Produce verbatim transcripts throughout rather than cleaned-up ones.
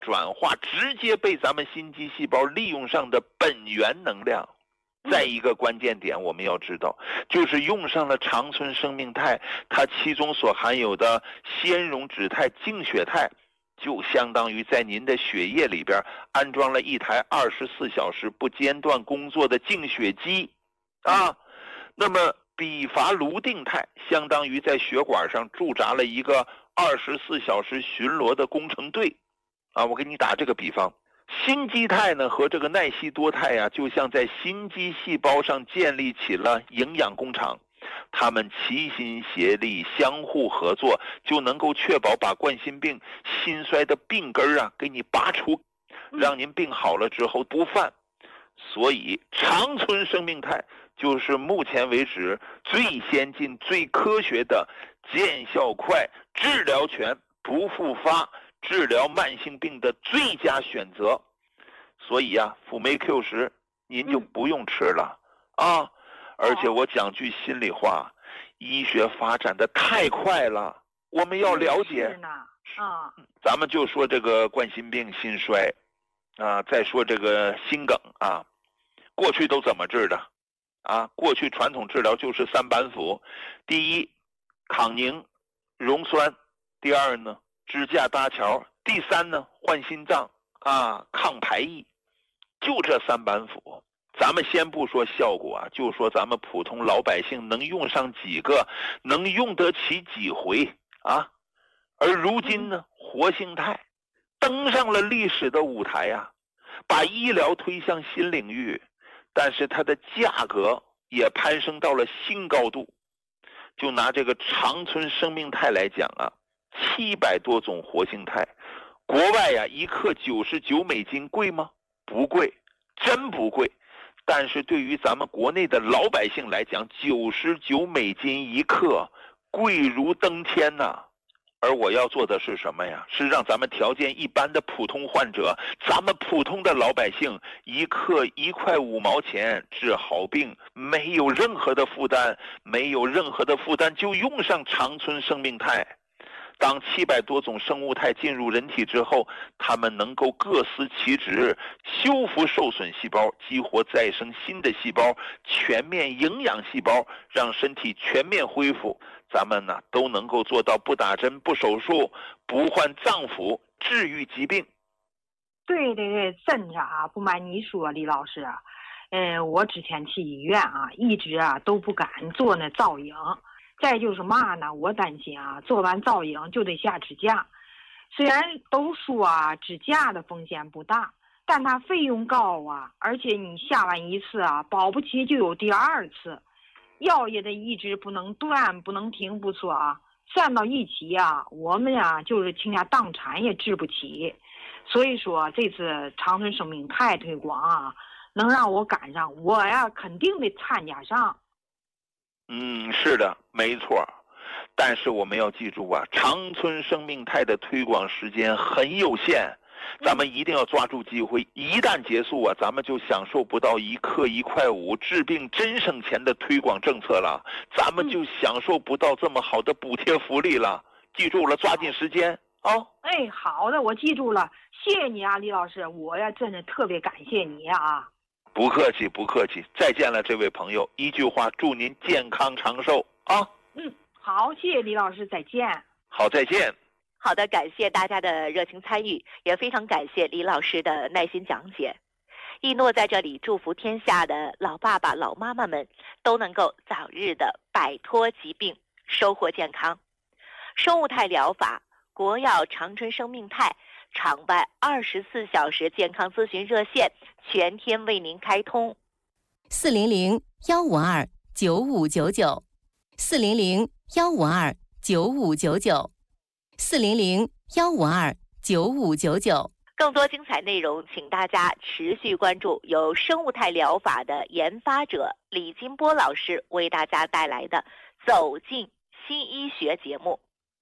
转化直接被咱们心肌细胞利用上的本源能量。再一个关键点我们要知道，就是用上了长春生命肽，它其中所含有的纤溶脂肽净血肽，就相当于在您的血液里边安装了一台二十四小时不间断工作的净血机啊。那么比伐卢定肽相当于在血管上驻扎了一个二十四小时巡逻的工程队啊。我给你打这个比方，心肌肽呢和这个耐西多肽呀、啊，就像在心肌细胞上建立起了营养工厂，他们齐心协力相互合作，就能够确保把冠心病心衰的病根啊给你拔除，让您病好了之后不犯。所以长春生命肽就是目前为止最先进最科学的见效快、治疗全、不复发治疗慢性病的最佳选择。所以啊，辅酶 Q 十您就不用吃了、嗯、啊！而且我讲句心里话，医学发展的太快了，我们要了解。 是呢，啊， 咱们就说这个冠心病、心衰啊，再说这个心梗啊，过去都怎么治的啊？过去传统治疗就是三板斧：第一，抗凝溶栓；第二呢，支架搭桥；第三呢，换心脏啊，抗排异。就这三板斧，咱们先不说效果啊，就说咱们普通老百姓能用上几个，能用得起几回啊？而如今呢，活性肽登上了历史的舞台啊，把医疗推向新领域，但是它的价格也攀升到了新高度。就拿这个长春生命肽来讲啊，七百多种活性肽，国外呀、啊、一克九十九美金，贵吗？不贵，真不贵。但是对于咱们国内的老百姓来讲，九十九美金一克，贵如登天呐、啊！而我要做的是什么呀？是让咱们条件一般的普通患者，咱们普通的老百姓，一克一块五毛钱治好病，没有任何的负担，没有任何的负担就用上长春生命肽。当七百多种生物肽进入人体之后，它们能够各司其职，修复受损细胞，激活再生新的细胞，全面营养细胞，让身体全面恢复。咱们呢都能够做到不打针、不手术、不换脏腑，治愈疾病。 对对对，真的啊！不瞒你说，李老师，嗯、呃，我之前去医院啊，一直啊都不敢做那造影。再就是嘛呢，我担心啊，做完造影就得下支架。虽然都说啊，支架的风险不大，但它费用高啊，而且你下完一次啊，保不齐就有第二次。药也得一直不能断，不能停不说啊，算到一起啊，我们呀就是倾家荡产也治不起。所以说这次长春生命肽推广啊，能让我赶上，我呀肯定得参加上。 嗯，是的，没错。但是我们要记住啊，长春生命肽的推广时间很有限，咱们一定要抓住机会。一旦结束啊，咱们就享受不到一克一块五治病真省钱的推广政策了，咱们就享受不到这么好的补贴福利了。记住了，抓紧时间啊！ 哎，好的，我记住了，谢谢你啊，李老师，我呀真的特别感谢你啊。 不客气，不客气，再见了，这位朋友。一句话，祝您健康长寿啊！ 嗯，好，谢谢李老师，再见。 好，再见。 好的，感谢大家的热情参与，也非常感谢李老师的耐心讲解。一诺在这里祝福天下的老爸爸、老妈妈们都能够早日的摆脱疾病，收获健康。生物肽疗法，国药长春生命肽场外二十四小时健康咨询热线全天为您开通， 四零零幺五二九五九九，四零零幺五二九五九九，四零零幺五二九五九九。 更多精彩内容，请大家持续关注由生物肽疗法的研发者李金波老师为大家带来的《走进新医学》节目。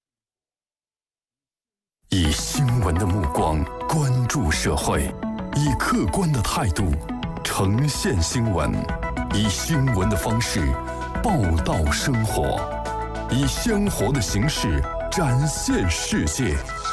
以新闻的目光关注社会，以客观的态度呈现新闻，以新闻的方式报道生活，以鲜活的形式展现世界。